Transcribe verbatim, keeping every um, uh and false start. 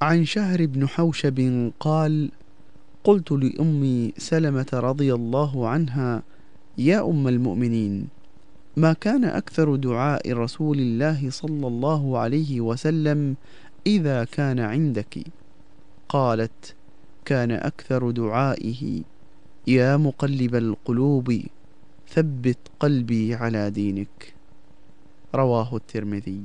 عن شهر بن حوشب قال: قلت لأم سلمة رضي الله عنها: يا أم المؤمنين، ما كان أكثر دعاء رسول الله صلى الله عليه وسلم إذا كان عندك؟ قالت: كان أكثر دعائه: يا مقلب القلوب ثبت قلبي على دينك. رواه الترمذي.